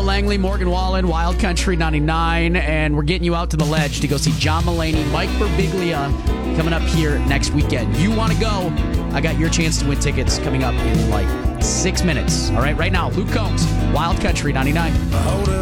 Angela Langley, Morgan Wallen, Wild Country 99, and we're getting you out to the Ledge to go see John Mulaney, Mike Birbiglia coming up here next weekend. You want to go? I got your chance to win tickets coming up in like 6 minutes. All right, right now, Luke Combs, Wild Country 99.